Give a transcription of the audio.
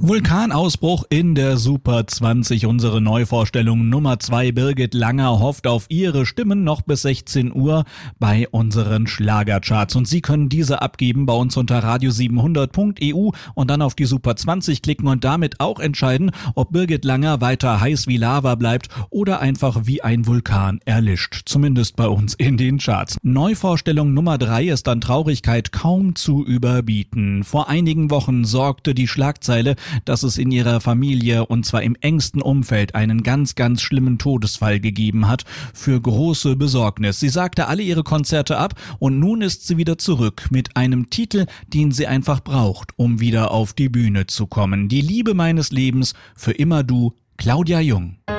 Vulkanausbruch in der Super 20, unsere Neuvorstellung Nummer 2. Birgit Langer hofft auf ihre Stimmen noch bis 16 Uhr bei unseren Schlagercharts. Und Sie können diese abgeben bei uns unter radio700.eu und dann auf die Super 20 klicken und damit auch entscheiden, ob Birgit Langer weiter heiß wie Lava bleibt oder einfach wie ein Vulkan erlischt. Zumindest bei uns in den Charts. Neuvorstellung Nummer 3 ist an Traurigkeit kaum zu überbieten. Vor einigen Wochen sorgte die Schlagzeile, dass es in ihrer Familie und zwar im engsten Umfeld einen ganz, ganz schlimmen Todesfall gegeben hat, für große Besorgnis. Sie sagte alle ihre Konzerte ab und nun ist sie wieder zurück mit einem Titel, den sie einfach braucht, um wieder auf die Bühne zu kommen. Die Liebe meines Lebens, für immer du, Claudia Jung.